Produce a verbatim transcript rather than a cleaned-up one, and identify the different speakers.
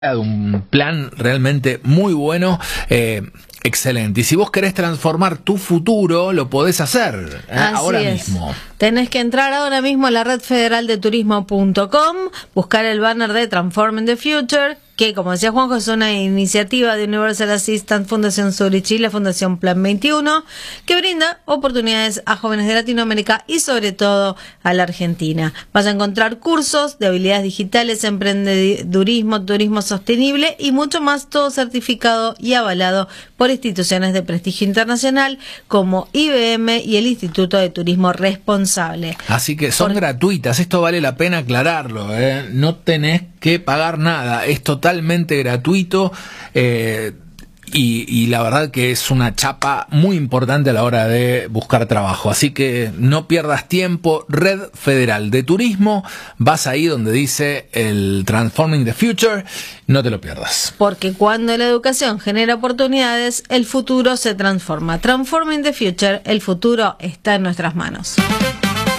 Speaker 1: Un plan realmente muy bueno, eh, excelente. Y si vos querés transformar tu futuro, lo podés hacer eh, ahora
Speaker 2: es.
Speaker 1: mismo.
Speaker 2: Tenés que entrar ahora mismo a la red federal de turismo punto com, buscar el banner de Transforming the Future, que, como decía Juanjo, es una iniciativa de Universal Assistance, Fundación Zurich y la Fundación Plan veintiuno, que brinda oportunidades a jóvenes de Latinoamérica y sobre todo a la Argentina. Vas a encontrar cursos de habilidades digitales, emprendedurismo, turismo sostenible y mucho más, todo certificado y avalado por instituciones de prestigio internacional como I B M y el Instituto de Turismo Responsable.
Speaker 1: Así que son por... gratuitas, esto vale la pena aclararlo, ¿eh? No tenés que pagar nada, es totalmente gratuito. eh, Y, y la verdad que es una chapa muy importante a la hora de buscar trabajo. Así que no pierdas tiempo. Red Federal de Turismo. Vas ahí donde dice el Transforming the Future. No te lo pierdas.
Speaker 2: Porque cuando la educación genera oportunidades, el futuro se transforma. Transforming the Future, el futuro está en nuestras manos.